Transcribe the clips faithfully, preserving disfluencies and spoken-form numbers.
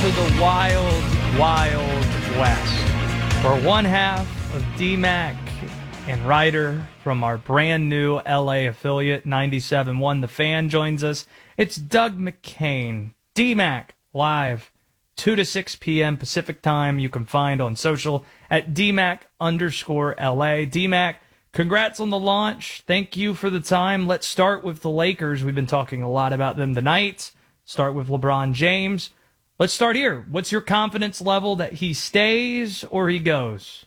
the wild, wild west. For one half of D-Mac and Ryder from our brand new L A affiliate, ninety-seven point one The Fan joins us. It's Doug McCain. D-Mac live, two to six p.m. Pacific time. You can find on social at DMAC underscore LA. D-Mac, congrats on the launch. Thank you for the time. Let's start with the Lakers. We've been talking a lot about them tonight. Start with LeBron James. Let's start here. What's your confidence level that he stays or he goes?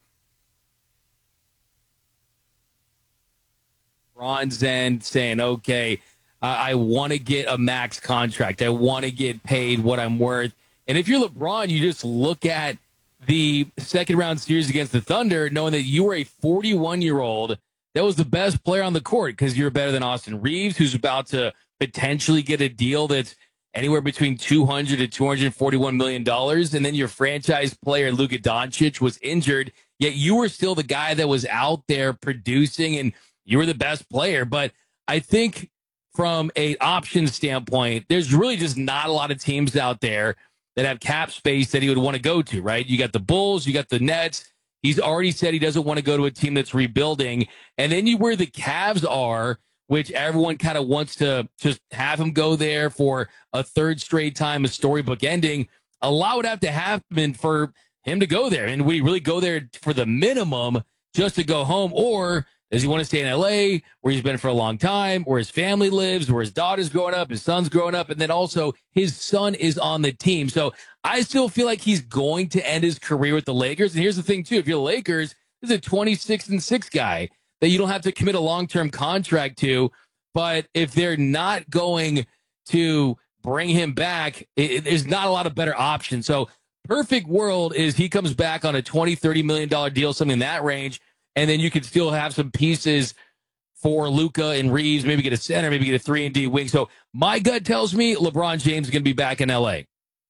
LeBron's end saying, okay, uh, I want to get a max contract. I want to get paid what I'm worth. And if you're LeBron, you just look at the second round series against the Thunder, knowing that you were a forty-one-year-old that was the best player on the court because you're better than Austin Reeves, who's about to potentially get a deal that's anywhere between two hundred to two hundred forty-one million dollars. And then your franchise player, Luka Doncic, was injured, yet you were still the guy that was out there producing and you were the best player. But I think from an option standpoint, there's really just not a lot of teams out there that have cap space that he would want to go to, right? You got the Bulls, you got the Nets. He's already said he doesn't want to go to a team that's rebuilding. And then you where the Cavs are, which everyone kind of wants to just have him go there for a third straight time, a storybook ending. A lot would have to happen for him to go there. And would he really go there for the minimum just to go home? Or does he want to stay in L A, where he's been for a long time, where his family lives, where his daughter's growing up, his son's growing up, and then also his son is on the team. So I still feel like he's going to end his career with the Lakers. And here's the thing, too. If you're the Lakers, this is a twenty-six and six guy that you don't have to commit a long-term contract to. But if they're not going to bring him back, it, there's not a lot of better options. So perfect world is he comes back on a twenty, thirty million dollars deal, something in that range. And then you could still have some pieces for Luka and Reeves, maybe get a center, maybe get a three and D wing. So my gut tells me LeBron James is going to be back in L A.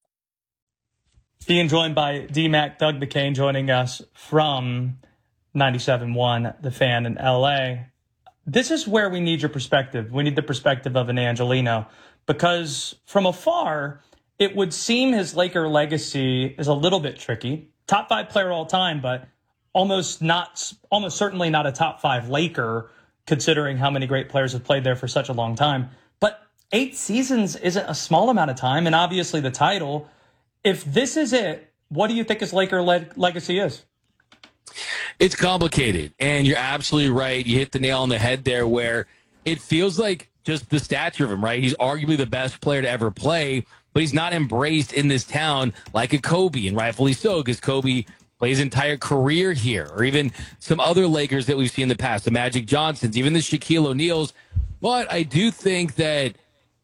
Being joined by D-Mac, Doug McCain joining us from ninety-seven point one The Fan in L A. This is where we need your perspective. We need the perspective of an Angelino, because from afar, it would seem his Laker legacy is a little bit tricky. Top five player all time, but almost not, almost certainly not a top five Laker, considering how many great players have played there for such a long time. But eight seasons isn't a small amount of time, and obviously the title. If this is it, what do you think his Laker le- legacy is? It's complicated, and you're absolutely right. You hit the nail on the head there, where it feels like just the stature of him, right? He's arguably the best player to ever play, but he's not embraced in this town like a Kobe, and rightfully so, because Kobe played his entire career here, or even some other Lakers that we've seen in the past, the Magic Johnsons, even the Shaquille O'Neals. But I do think that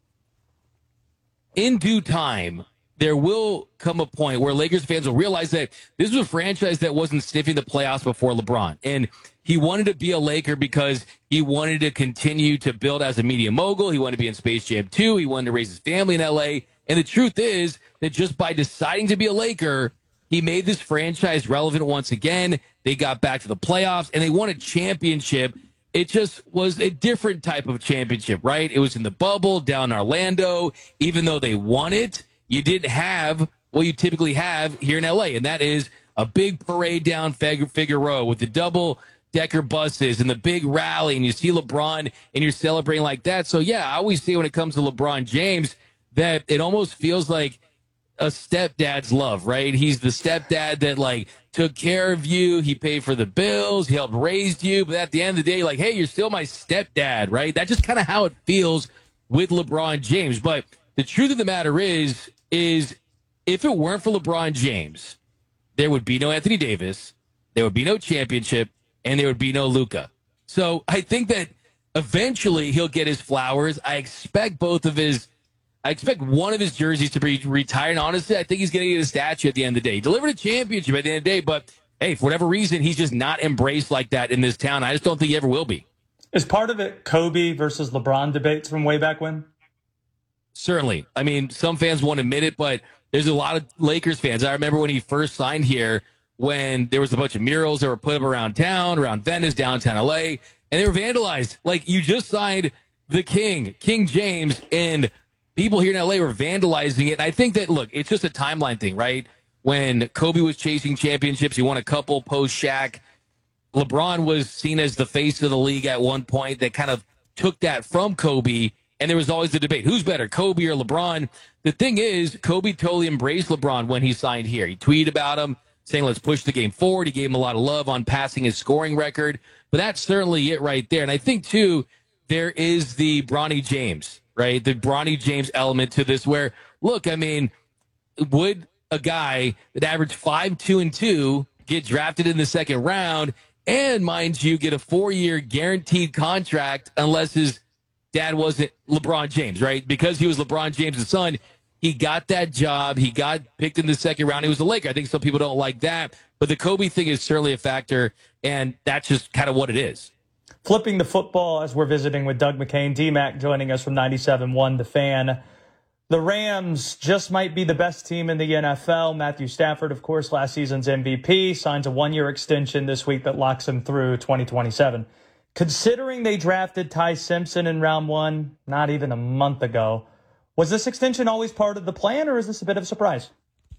in due time, there will come a point where Lakers fans will realize that this was a franchise that wasn't sniffing the playoffs before LeBron. And he wanted to be a Laker because he wanted to continue to build as a media mogul. He wanted to be in Space Jam two. He wanted to raise his family in L A. And the truth is that just by deciding to be a Laker, he made this franchise relevant once again. They got back to the playoffs, and they won a championship. It just was a different type of championship, right? It was in the bubble down in Orlando. Even though they won it, you didn't have what you typically have here in L A, and that is a big parade down Figueroa with the double-decker buses and the big rally, and you see LeBron, and you're celebrating like that. So, yeah, I always say when it comes to LeBron James that it almost feels like a stepdad's love, right? He's the stepdad that, like, took care of you. He paid for the bills. He helped raise you. But at the end of the day, like, hey, you're still my stepdad, right? That's just kind of how it feels with LeBron James. But the truth of the matter is, is if it weren't for LeBron James, there would be no Anthony Davis, there would be no championship, and there would be no Luka. So I think that eventually he'll get his flowers. I expect both of his I expect one of his jerseys to be retired. And honestly, I think he's going to get a statue at the end of the day. He delivered a championship at the end of the day, but hey, for whatever reason, he's just not embraced like that in this town. I just don't think he ever will be. Is part of it Kobe versus LeBron debates from way back when? Certainly. I mean, some fans won't admit it, but there's a lot of Lakers fans. I remember when he first signed here, when there was a bunch of murals that were put up around town, around Venice, downtown L A, and they were vandalized. Like, you just signed the King, King James, and people here in L A were vandalizing it. And I think that, look, it's just a timeline thing, right? When Kobe was chasing championships, he won a couple post-Shaq. LeBron was seen as the face of the league at one point that kind of took that from Kobe. And there was always the debate, who's better, Kobe or LeBron? The thing is, Kobe totally embraced LeBron when he signed here. He tweeted about him, saying, let's push the game forward. He gave him a lot of love on passing his scoring record. But that's certainly it right there. And I think, too, there is the Bronny James, right? The Bronny James element to this where, look, I mean, would a guy that averaged five, two, and two get drafted in the second round and, mind you, get a four-year guaranteed contract unless his dad wasn't LeBron James, right? Because he was LeBron James' son, he got that job. He got picked in the second round. He was a Laker. I think some people don't like that. But the Kobe thing is certainly a factor, and that's just kind of what it is. Flipping the football as we're visiting with Doug McCain, D-Mac joining us from ninety-seven point one The Fan. The Rams just might be the best team in the N F L. Matthew Stafford, of course, last season's M V P, signs a one-year extension this week that locks him through twenty twenty-seven. Considering they drafted Ty Simpson in round one not even a month ago, was this extension always part of the plan, or is this a bit of a surprise?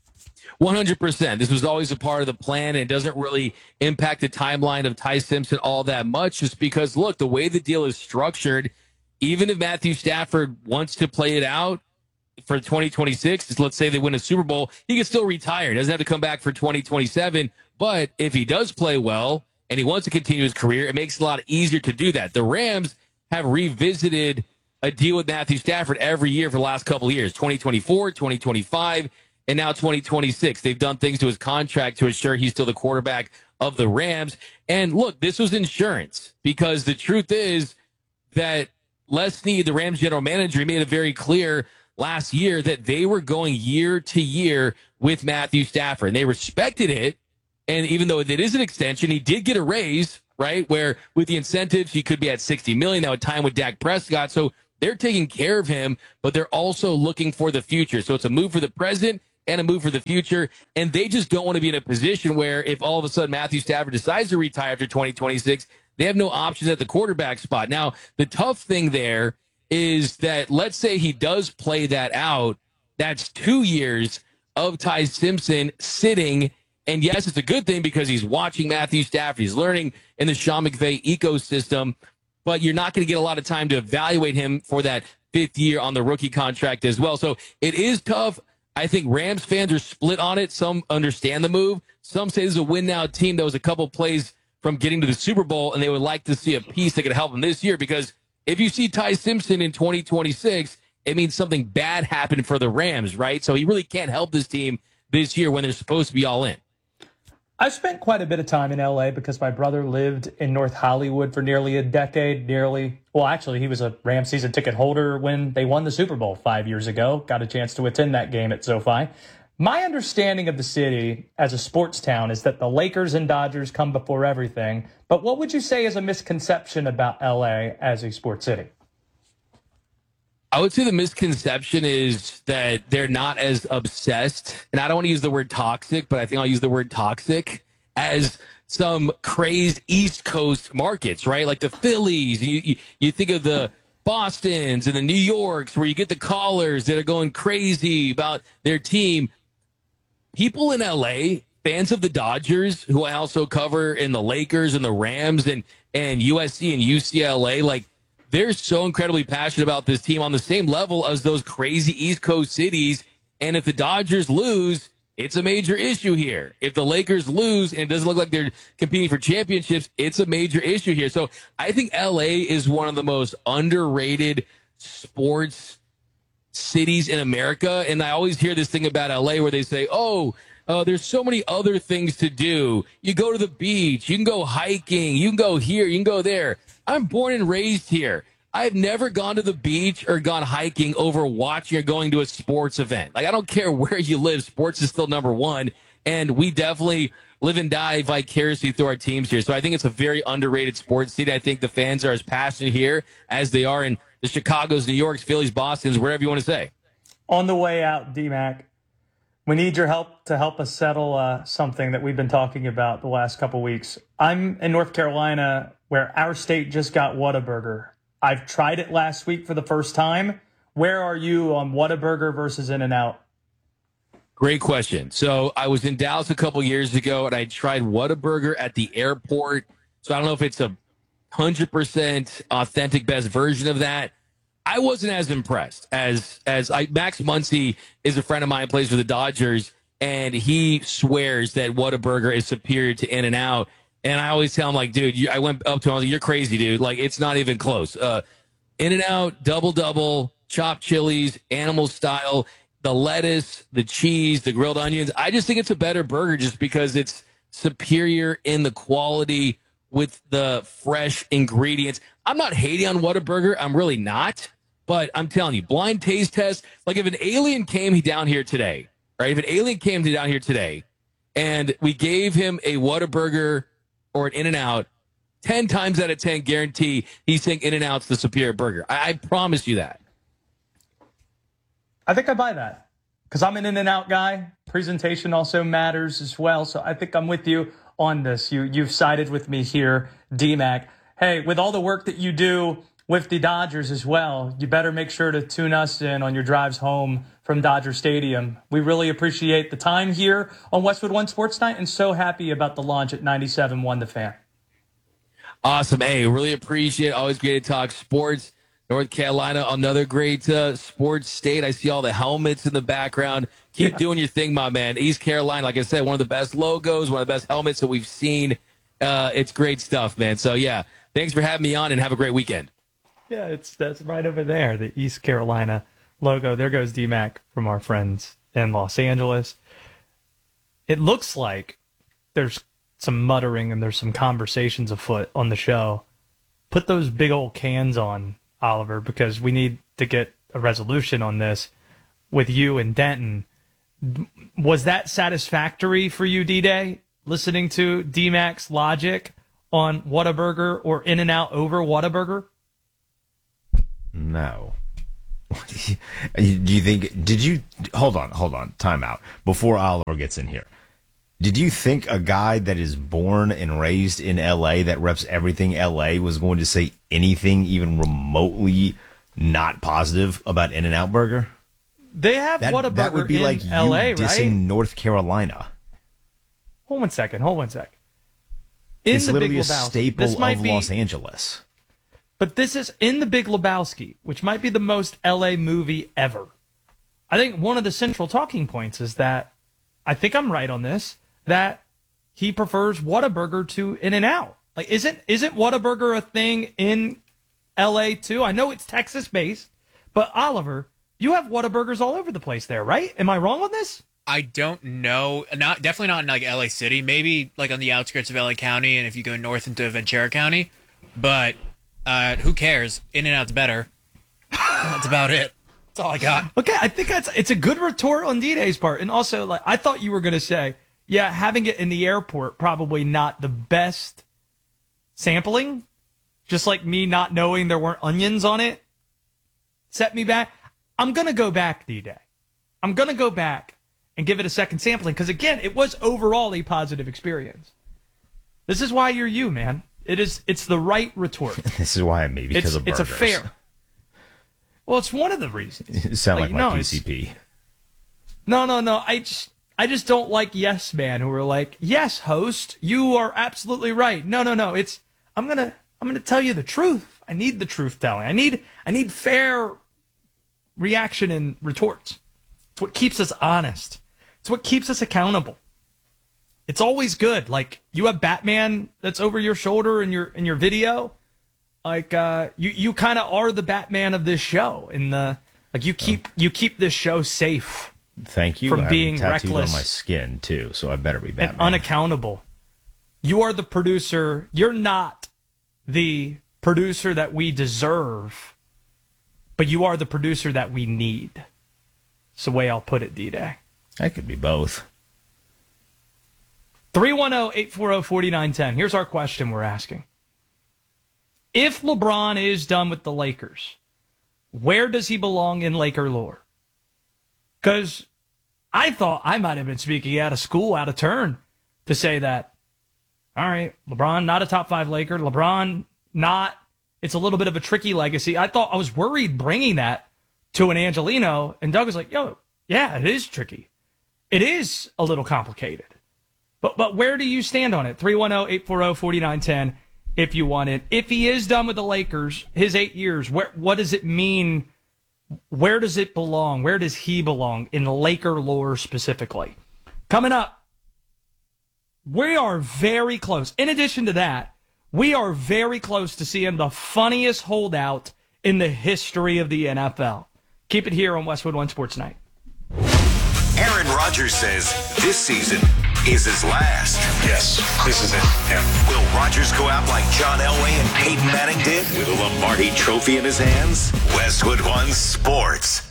one hundred percent. This was always a part of the plan, and it doesn't really impact the timeline of Ty Simpson all that much, just because, look, the way the deal is structured, even if Matthew Stafford wants to play it out for twenty twenty-six, let's say they win a Super Bowl, he can still retire. He doesn't have to come back for twenty twenty-seven. But if he does play well and he wants to continue his career, it makes it a lot easier to do that. The Rams have revisited a deal with Matthew Stafford every year for the last couple of years, twenty twenty-four, twenty twenty-five, and now twenty twenty-six. They've done things to his contract to ensure he's still the quarterback of the Rams. And look, this was insurance, because the truth is that Les Snead, the Rams general manager, he made it very clear last year that they were going year to year with Matthew Stafford, and they respected it. And even though it is an extension, he did get a raise, right? Where with the incentives, he could be at sixty million dollars now, at time with Dak Prescott. So they're taking care of him, but they're also looking for the future. So it's a move for the present and a move for the future. And they just don't want to be in a position where if all of a sudden Matthew Stafford decides to retire after twenty twenty-six, they have no options at the quarterback spot. Now, the tough thing there is that let's say he does play that out. That's two years of Ty Simpson sitting. And yes, it's a good thing because he's watching Matthew Stafford. He's learning in the Sean McVay ecosystem, but you're not going to get a lot of time to evaluate him for that fifth year on the rookie contract as well. So it is tough. I think Rams fans are split on it. Some understand the move. Some say this is a win-now team that was a couple plays from getting to the Super Bowl, and they would like to see a piece that could help them this year, because if you see Ty Simpson in twenty twenty-six, it means something bad happened for the Rams, right? So he really can't help this team this year when they're supposed to be all in. I've spent quite a bit of time in L A because my brother lived in North Hollywood for nearly a decade, nearly. Well, actually, he was a Rams season ticket holder when they won the Super Bowl five years ago. Got a chance to attend that game at SoFi. My understanding of the city as a sports town is that the Lakers and Dodgers come before everything. But what would you say is a misconception about L A as a sports city? I would say the misconception is that they're not as obsessed, and I don't want to use the word toxic, but I think I'll use the word toxic, as some crazed East Coast markets, right? Like the Phillies. You, you, you think of the Bostons and the New Yorks, where you get the callers that are going crazy about their team. People in L A, fans of the Dodgers, who I also cover, in the Lakers and the Rams and, and U S C and U C L A, like, they're so incredibly passionate about this team on the same level as those crazy East Coast cities. And if the Dodgers lose, it's a major issue here. If the Lakers lose and it doesn't look like they're competing for championships, it's a major issue here. So I think L A is one of the most underrated sports cities in America. And I always hear this thing about L A where they say, oh, Uh, there's so many other things to do. You go to the beach, you can go hiking, you can go here, you can go there. I'm born and raised here. I've never gone to the beach or gone hiking over watching or going to a sports event. Like, I don't care where you live, sports is still number one. And we definitely live and die vicariously through our teams here. So I think it's a very underrated sports city. I think the fans are as passionate here as they are in the Chicagos, New Yorks, Phillies, Bostons, wherever you want to say. On the way out, D-Mac, we need your help to help us settle uh, something that we've been talking about the last couple weeks. I'm in North Carolina, where our state just got Whataburger. I've tried it last week for the first time. where are you on Whataburger versus In-N-Out? Great question. So I was in Dallas a couple years ago, and I tried Whataburger at the airport. So I don't know if it's a one hundred percent authentic best version of that. I wasn't as impressed as as I, Max Muncy is a friend of mine, plays for the Dodgers, and he swears that Whataburger is superior to In-N-Out. And I always tell him, like, dude, you, I went up to him, I was like, you're crazy, dude. Like, it's not even close. Uh, In-N-Out, double-double, chopped chilies, animal style, the lettuce, the cheese, the grilled onions. I just think it's a better burger just because it's superior in the quality with the fresh ingredients. I'm not hating on Whataburger. I'm really not. But I'm telling you, blind taste test, like if an alien came down here today, right? If an alien came down here today and we gave him a Whataburger or an In-N-Out, ten times out of ten, guarantee he's saying In-N-Out's the superior burger. I, I promise you that. I think I buy that because I'm an In-N-Out guy. Presentation also matters as well. So I think I'm with you on this. You, you've sided with me here, D-Mac. Hey, with all the work that you do with the Dodgers as well, you better make sure to tune us in on your drives home from Dodger Stadium. We really appreciate the time here on Westwood One Sports Night and so happy about the launch at ninety-seven point one The Fan. Awesome. Hey, really appreciate it. Always great to talk sports. North Carolina, another great uh, sports state. I see all the helmets in the background. Keep yeah. doing your thing, my man. East Carolina, like I said, one of the best logos, one of the best helmets that we've seen. Uh, it's great stuff, man. So, yeah, thanks for having me on, and have a great weekend. Yeah, it's that's right over there, the East Carolina logo. There goes D-Mac from our friends in Los Angeles. It looks like there's some muttering and there's some conversations afoot on the show. Put those big old cans on, Oliver, because we need to get a resolution on this with you and Denton. Was that satisfactory for you, D-Day, listening to D-Mac's logic on Whataburger or In-N-Out over Whataburger? No. Do you think, did you, hold on, hold on, time out, before Oliver gets in here. Did you think a guy that is born and raised in L A that reps everything L A was going to say anything even remotely not positive about In-N-Out Burger? They have that, Whataburger that would be in like you L A, dissing right? North Carolina. Hold one second, hold one second. In it's the literally Big a Lebowski, staple this might of be, Los Angeles. But this is in the Big Lebowski, which might be the most L A movie ever. I think one of the central talking points is that, I think I'm right on this, that he prefers Whataburger to In-N-Out. Like, isn't isn't Whataburger a thing in L A too? I know it's Texas based, but Oliver, you have Whataburgers all over the place there, right? Am I wrong on this? I don't know. Not definitely not in like L A City. Maybe like on the outskirts of L A County, and if you go north into Ventura County. But uh, who cares? In-N-Out's better. That's about it. That's all I got. Okay, I think that's it's a good retort on D-Day's part, and also like I thought you were going to say, yeah, having it in the airport probably not the best sampling. Just like me not knowing there weren't onions on it set me back. I'm going to go back, D-Day. I'm going to go back and give it a second sampling because, again, it was overall a positive experience. This is why you're you, man. It is. It's the right retort. This is why I'm me, because it's, of burgers. It's a fair. Well, it's one of the reasons. You sound like, like my no, P C P. No, no, no. I just, I just don't like yes man who are like, yes, host, you are absolutely right. No, no, no. It's I'm gonna I'm gonna tell you the truth. I need the truth telling. I need I need fair reaction and retorts. It's what keeps us honest. It's what keeps us accountable. It's always good. Like you have Batman that's over your shoulder in your in your video. Like uh, you you kind of are the Batman of this show. In the like you keep oh. you keep this show safe. Thank you. From I being have tattooed reckless on my skin too, so I better be Batman. And unaccountable. You are the producer. You're not the producer that we deserve, but you are the producer that we need. It's the way I'll put it, D-Day. I could be both. three one zero, eight four zero, four nine one zero. Here's our question we're asking. If LeBron is done with the Lakers, where does he belong in Laker lore? Because I thought I might have been speaking out of school, out of turn, to say that, all right, LeBron, not a top five Laker. LeBron, not, it's a little bit of a tricky legacy. I thought I was worried bringing that to an Angelino, and Doug was like, yo, yeah, it is tricky. It is a little complicated. But but where do you stand on it? three one zero, eight four zero, four nine one zero if you want it. If he is done with the Lakers, his eight years, where what does it mean? Where does it belong? Where does he belong in Laker lore specifically? Coming up, we are very close. In addition to that, we are very close to seeing the funniest holdout in the history of the N F L. Keep it here on Westwood One Sports Night. Aaron Rodgers says this season is his last. Yes, this is it. Yeah. Will Rodgers go out like John Elway and Peyton Manning did with a Lombardi trophy in his hands? Westwood One Sports.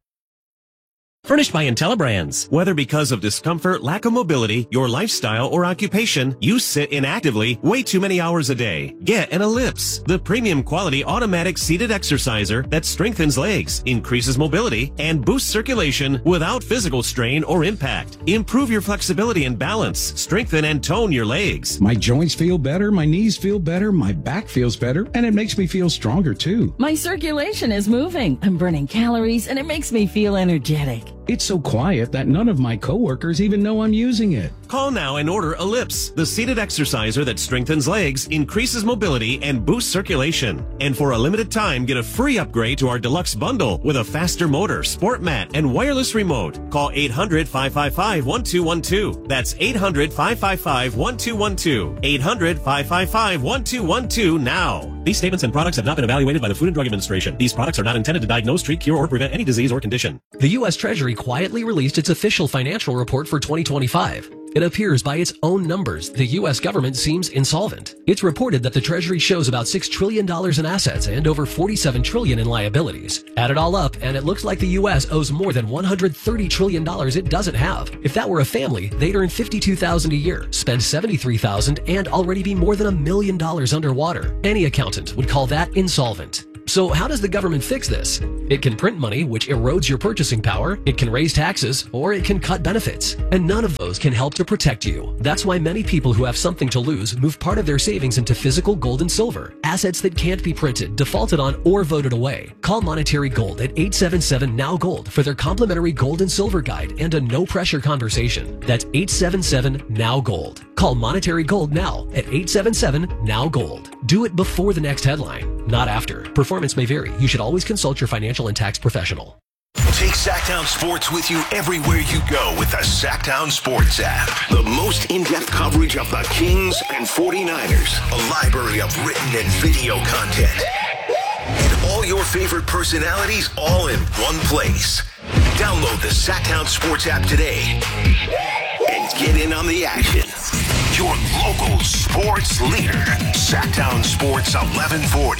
Furnished by IntelliBrands. Whether because of discomfort, lack of mobility, your lifestyle, or occupation, you sit inactively way too many hours a day. Get an Ellipse, the premium quality automatic seated exerciser that strengthens legs, increases mobility, and boosts circulation without physical strain or impact. Improve your flexibility and balance, strengthen and tone your legs. My joints feel better, my knees feel better, my back feels better, and it makes me feel stronger too. My circulation is moving. I'm burning calories, and it makes me feel energetic. It's so quiet that none of my coworkers even know I'm using it. Call now and order Ellipse, the seated exerciser that strengthens legs, increases mobility, and boosts circulation. And for a limited time, get a free upgrade to our deluxe bundle with a faster motor, sport mat, and wireless remote. Call eight hundred, five five five, one two one two. That's eight hundred, five five five, one two one two. eight hundred, five five five, one two one two now. These statements and products have not been evaluated by the Food and Drug Administration. These products are not intended to diagnose, treat, cure, or prevent any disease or condition. The U S Treasury quietly released its official financial report for twenty twenty-five. It appears by its own numbers the U S government seems insolvent. It's reported that the Treasury shows about six trillion dollars in assets and over forty-seven trillion dollars in liabilities. Add it all up, and it looks like the U S owes more than one hundred thirty trillion dollars it doesn't have. If that were a family, they'd earn fifty-two thousand dollars a year, spend seventy-three thousand dollars, and already be more than a million dollars underwater. Any accountant would call that insolvent. So how does the government fix this? It can print money, which erodes your purchasing power, it can raise taxes, or it can cut benefits. And none of those can help to protect you. That's why many people who have something to lose move part of their savings into physical gold and silver, assets that can't be printed, defaulted on, or voted away. Call Monetary Gold at eight seven seven, N O W Gold for their complimentary gold and silver guide and a no-pressure conversation. That's eight seven seven, N O W Gold. Call Monetary Gold now at eight seven seven, N O W Gold. Do it before the next headline, not after. Performance may vary. You should always consult your financial and tax professional. Take Sacktown Sports with you everywhere you go with the Sacktown Sports app. The most in-depth coverage of the Kings and forty-niners. A library of written and video content. And all your favorite personalities all in one place. Download the Sacktown Sports app today and get in on the action. Your local sports leader. Sacktown Sports eleven forty.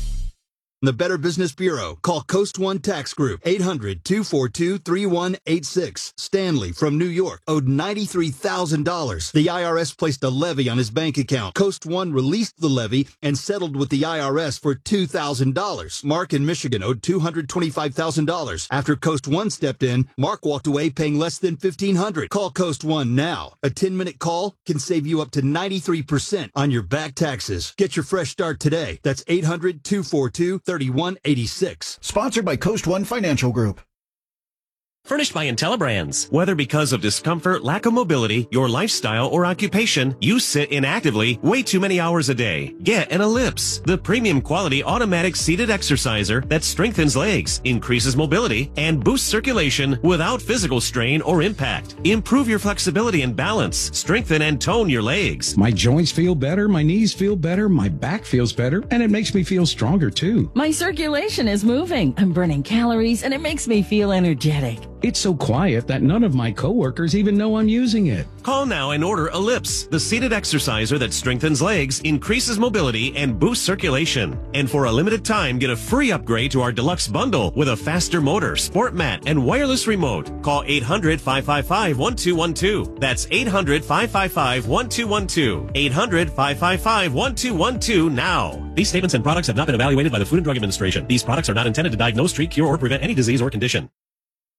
The Better Business Bureau. Call Coast One Tax Group, eight hundred, two four two, three one eight six. Stanley from New York owed ninety-three thousand dollars. The I R S placed a levy on his bank account. Coast One released the levy and settled with the I R S for two thousand dollars. Mark in Michigan owed two hundred twenty-five thousand dollars. After Coast One stepped in, Mark walked away paying less than fifteen hundred dollars. Call Coast One now. A ten-minute call can save you up to ninety-three percent on your back taxes. Get your fresh start today. That's eight hundred, two four two, thirty-one eighty-six. Sponsored by Coast One Financial Group. Furnished by IntelliBrands. Whether because of discomfort, lack of mobility, your lifestyle, or occupation, you sit inactively way too many hours a day. Get an Ellipse, the premium quality automatic seated exerciser that strengthens legs, increases mobility, and boosts circulation without physical strain or impact. Improve your flexibility and balance, strengthen and tone your legs. My joints feel better, my knees feel better, my back feels better, and it makes me feel stronger too. My circulation is moving. I'm burning calories, and it makes me feel energetic. It's so quiet that none of my coworkers even know I'm using it. Call now and order Ellipse, the seated exerciser that strengthens legs, increases mobility, and boosts circulation. And for a limited time, get a free upgrade to our deluxe bundle with a faster motor, sport mat, and wireless remote. Call eight hundred, five five five, one two one two. That's eight hundred, five five five, one two one two. eight hundred, five five five, one two one two now. These statements and products have not been evaluated by the Food and Drug Administration. These products are not intended to diagnose, treat, cure, or prevent any disease or condition.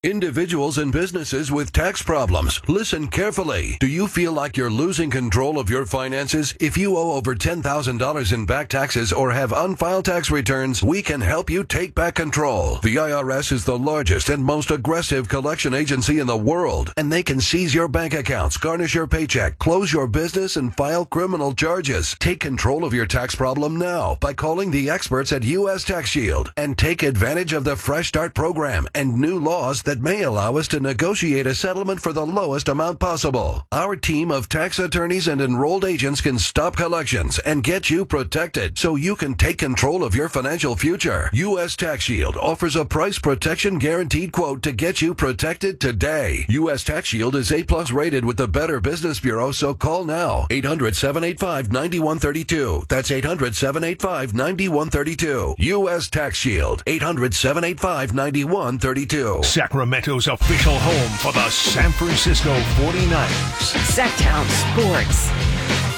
Individuals and businesses with tax problems, listen carefully. Do you feel like you're losing control of your finances? If you owe over ten thousand dollars in back taxes or have unfiled tax returns, we can help you take back control. The I R S is the largest and most aggressive collection agency in the world, and they can seize your bank accounts, garnish your paycheck, close your business, and file criminal charges. Take control of your tax problem now by calling the experts at U S Tax Shield and take advantage of the Fresh Start program and new laws that may allow us to negotiate a settlement for the lowest amount possible. Our team of tax attorneys and enrolled agents can stop collections and get you protected so you can take control of your financial future. U S Tax Shield offers a price protection guaranteed quote to get you protected today. U S Tax Shield is A plus rated with the Better Business Bureau, so call now. eight hundred, seven eight five, nine one three two. That's eight hundred, seven eight five, nine one three two. U S Tax Shield. eight hundred, seven eight five, nine one three two. Sacramento's official home for the San Francisco forty-niners. Sacktown Sports.